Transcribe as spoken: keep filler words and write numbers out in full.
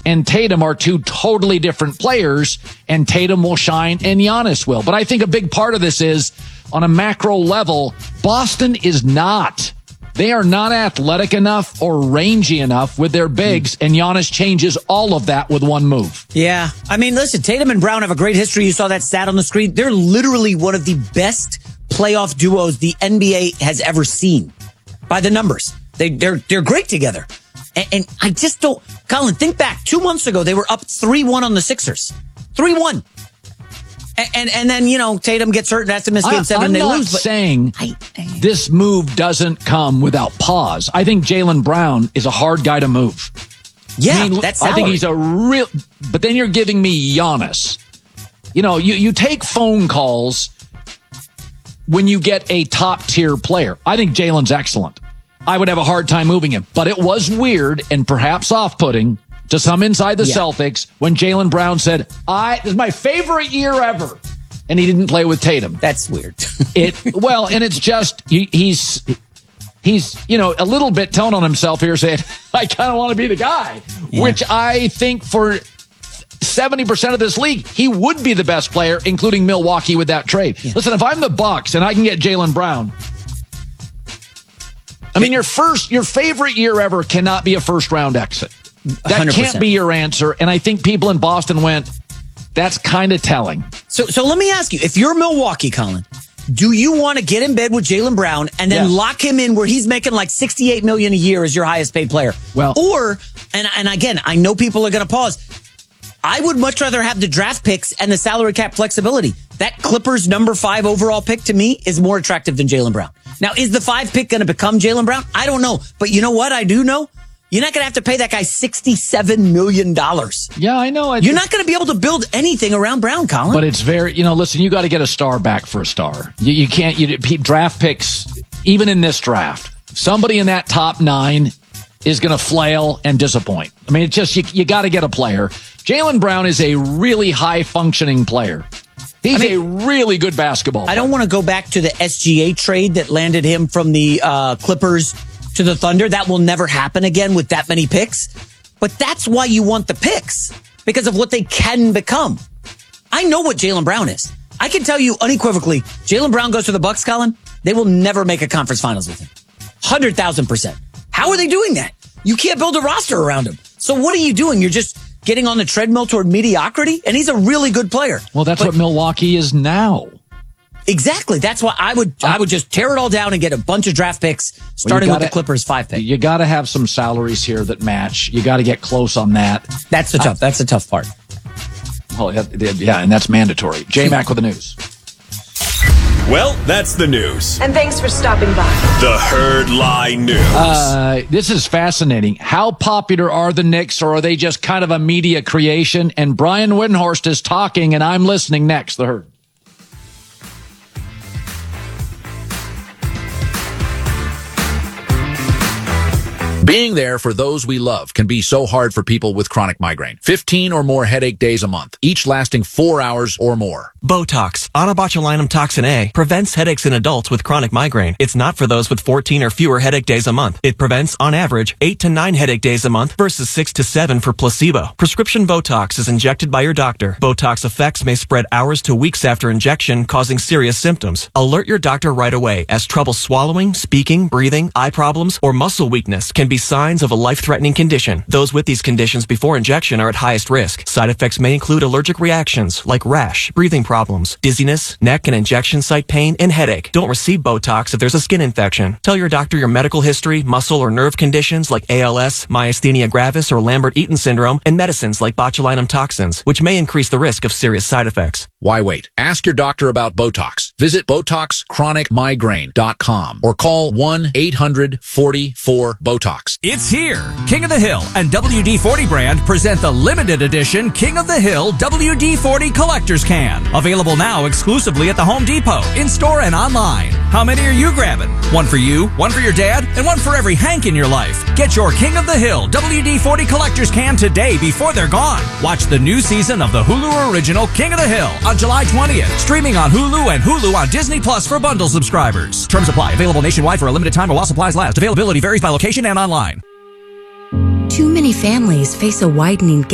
and Tatum are two totally different players, and Tatum will shine and Giannis will. But I think a big part of this is, on a macro level, Boston is not. They are not athletic enough or rangy enough with their bigs, and Giannis changes all of that with one move. Yeah. I mean, listen, Tatum and Brown have a great history. You saw that stat on the screen. They're literally one of the best playoff duos the N B A has ever seen by the numbers. They, they're, they're great together. And, and I just don't, Colin, think back. Two months ago, they were up three one on the Sixers. three one. And, and and then, you know, Tatum gets hurt and has to miss game seven I'm and they not lose. But saying I, I, this move doesn't come without pause. I think Jaylen Brown is a hard guy to move. yeah, I mean, that's I think he's a real, but then you're giving me Giannis. You know, you, you take phone calls when you get a top tier player. I think Jaylen's excellent. I would have a hard time moving him, but it was weird and perhaps off-putting to some inside the yeah. Celtics when Jaylen Brown said, I, this is my favorite year ever. And he didn't play with Tatum. That's weird. it Well, and it's just, he, he's, he's, you know, a little bit telling on himself here saying, I kind of want to be the guy, yeah. which I think for seventy percent of this league, he would be the best player, including Milwaukee with that trade. Yeah. Listen, if I'm the Bucks and I can get Jaylen Brown, I mean, your first, your favorite year ever cannot be a first round exit. That one hundred percent can't be your answer. And I think people in Boston went, that's kind of telling. So, so let me ask you, if you're Milwaukee, Colin, do you want to get in bed with Jaylen Brown and then yes. lock him in where he's making like sixty-eight million dollars a year as your highest paid player? Well, or, and, and again, I know people are going to pause. I would much rather have the draft picks and the salary cap flexibility. That Clippers number five overall pick to me is more attractive than Jaylen Brown. Now, is the five pick going to become Jaylen Brown? I don't know. But you know what I do know? You're not going to have to pay that guy sixty-seven million dollars. Yeah, I know. I You're not going to be able to build anything around Brown, Colin. But it's very, you know, listen, you got to get a star back for a star. You, you can't, you draft picks, even in this draft, somebody in that top nine is going to flail and disappoint. I mean, it's just, you, you got to get a player. Jaylen Brown is a really high-functioning player. He's I mean, a really good basketball player. I don't want to go back to the S G A trade that landed him from the uh, Clippers to the Thunder. That will never happen again with that many picks. But that's why you want the picks, because of what they can become. I know what Jaylen Brown is. I can tell you unequivocally, Jaylen Brown goes to the Bucks, Colin, they will never make a conference finals with him. one hundred thousand percent. How are they doing that? You can't build a roster around him. So what are you doing? You're just getting on the treadmill toward mediocrity? And he's a really good player. Well, that's but, what Milwaukee is now. Exactly. That's why I would I would just tear it all down and get a bunch of draft picks, starting well, gotta, with the Clippers five pick. You got to have some salaries here that match. You got to get close on that. That's the tough. Uh, that's the tough part. Well, yeah, and that's mandatory. J-Mac with the news. Well, that's the news. And thanks for stopping by. The Herd Lie News. Uh, this is fascinating. How popular are the Knicks, or are they just kind of a media creation? And Brian Windhorst is talking, and I'm listening next. The Herd. Being there for those we love can be so hard for people with chronic migraine. fifteen or more headache days a month, each lasting four hours or more. Botox, onabotulinum toxin A, prevents headaches in adults with chronic migraine. It's not for those with fourteen or fewer headache days a month. It prevents, on average, eight to nine headache days a month versus six to seven for placebo. Prescription Botox is injected by your doctor. Botox effects may spread hours to weeks after injection, causing serious symptoms. Alert your doctor right away, as trouble swallowing, speaking, breathing, eye problems, or muscle weakness can be signs of a life-threatening condition. Those with these conditions before injection are at highest risk. Side effects may include allergic reactions like rash, breathing problems, dizziness, neck and injection site pain, and headache. Don't receive Botox if there's a skin infection. Tell your doctor your medical history, muscle or nerve conditions like A L S, myasthenia gravis, or Lambert-Eaton syndrome, and medicines like botulinum toxins, which may increase the risk of serious side effects. Why wait? Ask your doctor about Botox. Visit Botox Chronic Migraine dot com or call one eight hundred forty-four BOTOX. It's here. King of the Hill and W D forty brand present the limited edition King of the Hill W D forty Collector's Can. Available now exclusively at the Home Depot, in-store and online. How many are you grabbing? One for you, one for your dad, and one for every Hank in your life. Get your King of the Hill W D forty Collector's Can today before they're gone. Watch the new season of the Hulu original King of the Hill on July twentieth. Streaming on Hulu and Hulu on Disney Plus for bundle subscribers. Terms apply. Available nationwide for a limited time or while supplies last. Availability varies by location and online. Too many families face a widening gap